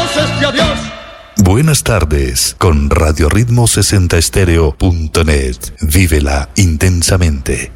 este adiós. Buenas tardes con Radio Ritmo 60 Estéreo.net. Vívela intensamente.